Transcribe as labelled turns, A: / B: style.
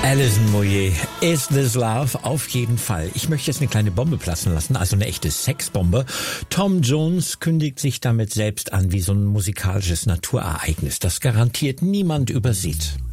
A: Alison Moyet, Is This Love? Auf jeden Fall. Ich möchte jetzt eine kleine Bombe platzen lassen, also eine echte Sexbombe. Tom Jones kündigt sich damit selbst an wie so ein musikalisches Naturereignis, das garantiert niemand übersieht.